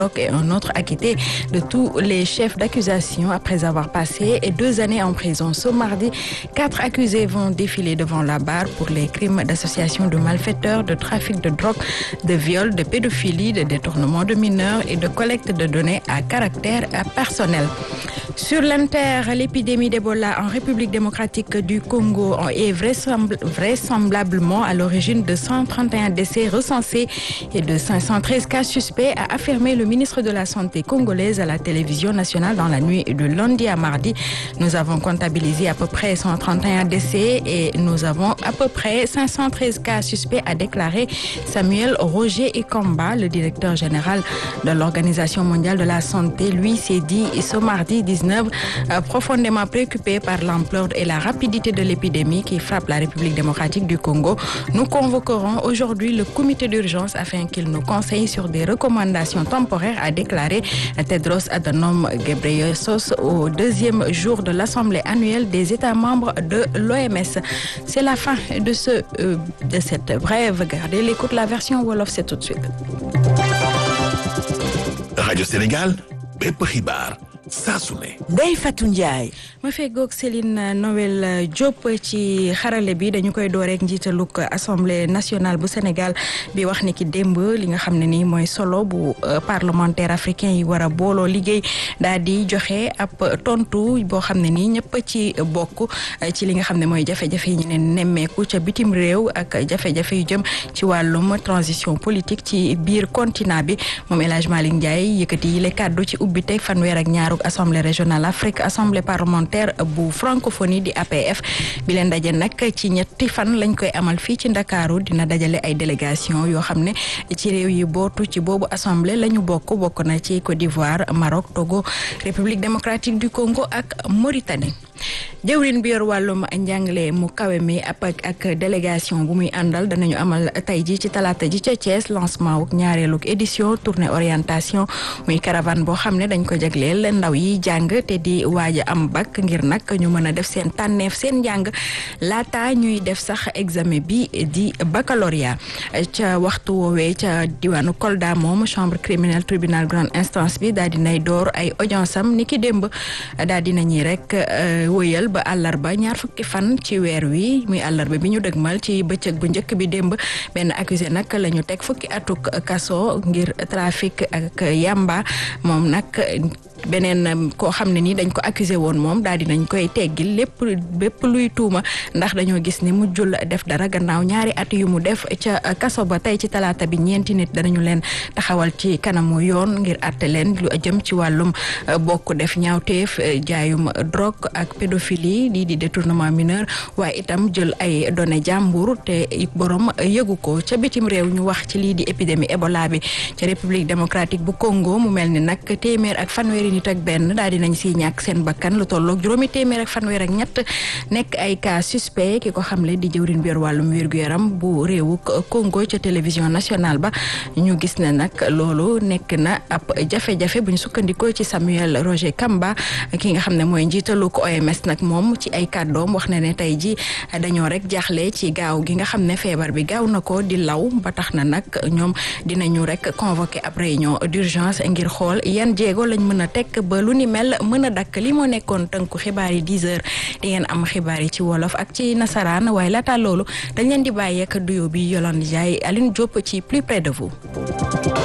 et un autre acquitté de tous les chefs d'accusation après avoir passé 2 années en prison. Ce mardi, 4 accusés vont défiler devant la barre pour les crimes d'association de malfaiteurs, de trafic de drogue, de viol, de pédophilie, de détournement de mineurs et de collecte de données à caractère personnel. Sur l'Inter, l'épidémie d'Ebola en République démocratique du Congo est vraisemblablement à l'origine de 131 décès recensés et de 513 cas suspects, a affirmé le ministre de la Santé congolaise à la télévision nationale dans la nuit de lundi à mardi. Nous avons comptabilisé à peu près 131 décès et nous avons à peu près 513 cas suspects, a déclaré Samuel Roger Ekamba, le directeur général de l'Organisation mondiale de la santé. Lui s'est dit ce mardi 19, profondément préoccupé par l'ampleur et la rapidité de l'épidémie qui frappe la République démocratique du Congo. Nous convoquerons aujourd'hui le comité d'urgence afin qu'il nous conseille sur des recommandations temporaires, a déclaré Tedros Adhanom Ghebreyesus au 2e jour de l'Assemblée annuelle des États membres de l'OMS. C'est la fin de cette brève. Gardez l'écoute, la version Wolof, c'est tout de suite. Radio Sénégal, bépp xibaar saa su ne. Ndeye Fatou Ndiaye. ma feggoog Céline Noël Diop ci xarale bi dañu koy door rek njiitalug assemblée nationale bu Sénégal bi wax ni ki démb li nga xam ne nii mooy solo bu parlementaire africain yi war a booloo liggéey daal di joxe ab tontu boo xam ne nii ñëpp ci bokk ci li nga xam ne mooy jafe-jafe yi ñu ne nemmeeku ca bitim réew ak jafe-jafe yu jëm ci wàllum transition politique ci biir continent bi moom El Hadj Malick Ndiaye yëkkati yi le kàddu ci ubbite fanweer ak ñaarug assemblée régionale Afrique assemblée parlementaire bu francophonie di APF bi leen daje nag ci ñetti fan lañ koy amal fii ci Ndakaaru dina dajale ay délégation yoo xam ne ci réew yi bootu ci boobu assemblée la ñu bokk na ci Côte d'Ivoire Maroc Togo République démocratique du Congo ak Mauritanie. jëwriñ bi yor wàllum njàngale mu kawe mi ak délégation bu muy àndal danañu amal tey ji ci talaata ji ca Thiès lancement wu ñaareelug édition tournée orientation muy caravane boo xam ne dañ ko jagleel ndaw yi jàng te di waaj a am bac ngir nag ñu mën a def seen tànneef seen njàng laata ñuy def sax examen bi di baccalauréat ca waxtu woowee ca diwaanu Kolda moom chambre criminelle tribunal grande instance bi daal dinay door ay audience am ni ki démb daal dinañuy rek wëyal ba àllarba 20 fan ci weer wi muy àllarba bi ñu dëgmal ci bëccëg bu njëkk bi démb benn accusé nag la ñu teg 20 atuk kaso ngir trafic ak yamba moom nag beneen koo xam ne nii dañ ko accusé woon moom daal dinañ koy teggil bépp luy tuuma ndax dañoo gis ni mujjul def dara gannaaw ñaari at yu mu def ca kaso ba tey ci talaata bi 4 nit danañu leen taxawal ci kanamu yoon ngir àtte leen lu jëm ci wàllum bokk def ñaawteef jaayum drogue ak pédophilie lii di détournement mineur waaye itam jël ay données jàmbur te borom yëgu ko. ca bitim réew ñu wax ci lii di épidémie Ebola bi ca République démocratique bu Congo mu mel ni nag téeméer ak fanweeri nit ak benn daal dinañ si ñàkk seen bakkan lu tolloog juróomi téeméer ak fanweer ak ñett nekk ay cas suspect ki ko xamle di jëwriñ biir wàllum wér-gu-yaram bu réewu Congo ca télévision nationale ba ñu gis ne nag loolu nekk na ab jafe-jafe bu ñu sukkandikoo ci Samuel Roger Kamba ki nga xam ne mooy njiitalu ko OMS nag moom ci ay kàddoom wax na ne tey ji dañoo rek jaaxle ci gaaw gi nga xam ne feebar bi gaaw na ko di law ba tax na nag ñoom dinañu rek convoqué ab réunion d'urgence ngir xool yan jéego lañ mën a teg ba lu ni mel mën a dakk. li moo nekkoon tënku xibaar yi 10 heures di ngeen am xibaar yi ci wolof ak ci nasaraan waaye laata loolu dañ leen di bàyyi ak duyo bi Yolande Ndiaye Aline Diop ci plus près de vous.